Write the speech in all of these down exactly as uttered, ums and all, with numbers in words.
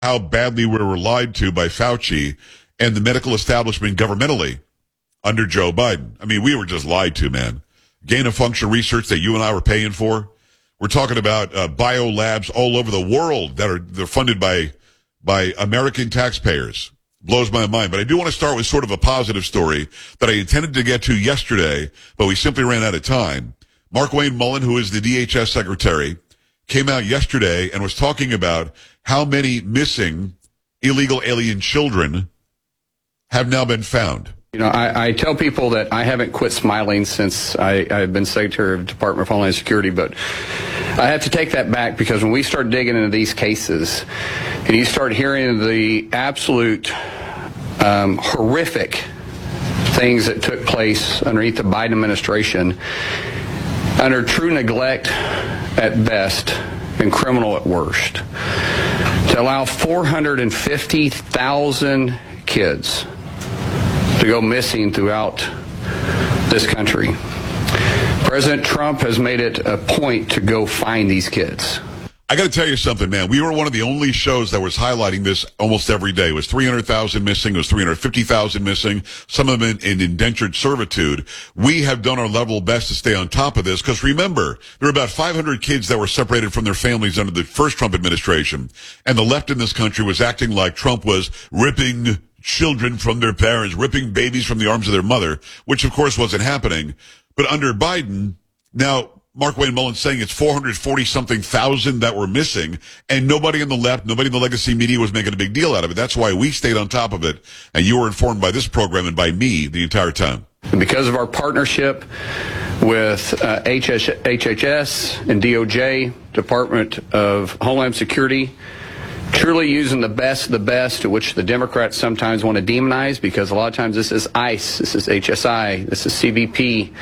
how badly we were lied to by Fauci and the medical establishment governmentally under Joe Biden. I mean, we were just lied to, man. Gain of function research that you and I were paying for. We're talking about uh, bio labs all over the world that are they're funded by by American taxpayers. Blows my mind. But I do want to start with sort of a positive story that I intended to get to yesterday, but we simply ran out of time. Markwayne Mullin, who is the D H S secretary, came out yesterday and was talking about how many missing illegal alien children have now been found. You know, I, I tell people that I haven't quit smiling since I, I've been Secretary of the Department of Homeland Security, but I have to take that back because when we start digging into these cases and you start hearing the absolute um, horrific things that took place underneath the Biden administration, under true neglect at best and criminal at worst, to allow four hundred fifty thousand kids to go missing throughout this country. President Trump has made it a point to go find these kids. I got to tell you something, man. We were one of the only shows that was highlighting this almost every day. It was three hundred thousand missing. It was three hundred fifty thousand missing. Some of them in, in indentured servitude. We have done our level best to stay on top of this because remember, there were about five hundred kids that were separated from their families under the first Trump administration. And the left in this country was acting like Trump was ripping children from their parents, ripping babies from the arms of their mother, which of course wasn't happening. But under Biden, now Markwayne Mullin saying it's four hundred forty something thousand that were missing, and nobody in the left, nobody in the legacy media was making a big deal out of it. That's why we stayed on top of it, and you were informed by this program and by me the entire time. Because of our partnership with uh, H H S and D O J, Department of Homeland Security, truly using the best of the best, to which the Democrats sometimes want to demonize, because a lot of times this is ICE, this is H S I, this is C B P.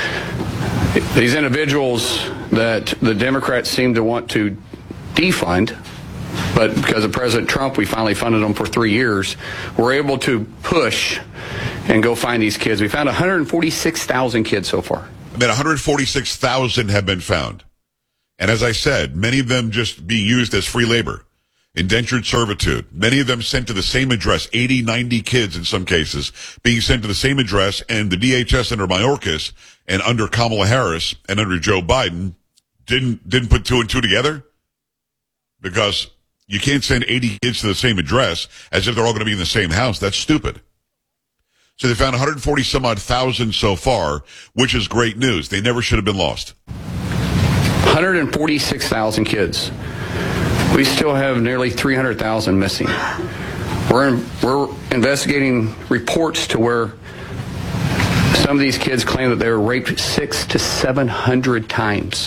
These individuals that the Democrats seem to want to defund, but because of President Trump, we finally funded them for three years. We're able to push and go find these kids. We found one hundred forty-six thousand kids so far. I mean, one hundred forty-six thousand have been found. And as I said, many of them just being used as free labor. Indentured servitude. Many of them sent to the same address, eighty, ninety kids in some cases, being sent to the same address, and the D H S under Mayorkas and under Kamala Harris and under Joe Biden didn't didn't put two and two together, because you can't send eighty kids to the same address as if they're all going to be in the same house. That's stupid. So they found one hundred forty some odd thousand so far, which is great news. They never should have been lost. one hundred forty-six thousand kids. We still have nearly three hundred thousand missing. We're in, we're investigating reports to where some of these kids claim that they were raped six to seven hundred times.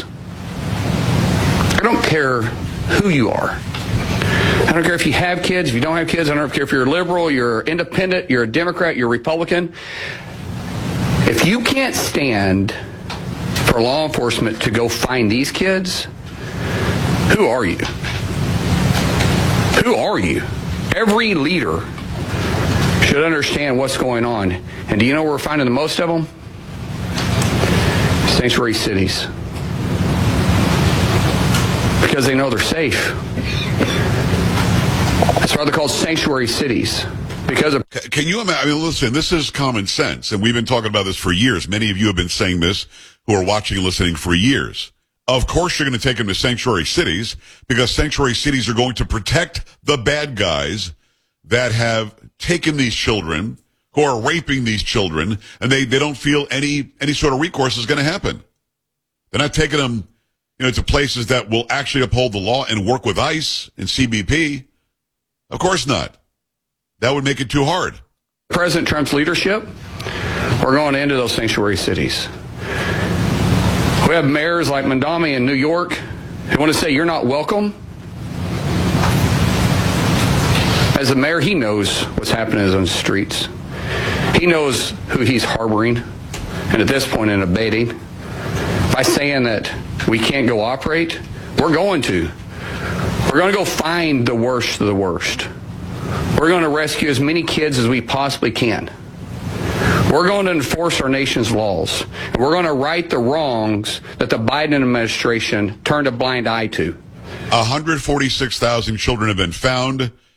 I don't care who you are. I don't care if you have kids, if you don't have kids. I don't care if you're liberal, you're independent, you're a Democrat, you're a Republican. If you can't stand for law enforcement to go find these kids, who are you? Who are you? Every leader should understand what's going on. And do you know where we're finding the most of them? Sanctuary cities. Because they know they're safe. That's why they're called sanctuary cities. Because of... Can you imagine? I mean, listen, this is common sense, and we've been talking about this for years. Many of you have been saying this who are watching and listening for years. Of course you're going to take them to sanctuary cities, because sanctuary cities are going to protect the bad guys that have taken these children, who are raping these children, and they, they don't feel any any sort of recourse is going to happen. They're not taking them, you know, to places that will actually uphold the law and work with ICE and C B P. Of course not. That would make it too hard. President Trump's leadership, we're going into those sanctuary cities. We have mayors like Mamdani in New York who want to say you're not welcome. As a mayor, he knows what's happening on the streets. He knows who he's harboring, and at this point in abating. By saying that we can't go operate, we're going to. We're going to go find the worst of the worst. We're going to rescue as many kids as we possibly can. We're going to enforce our nation's laws. And we're going to right the wrongs that the Biden administration turned a blind eye to. one hundred forty-six thousand children have been found.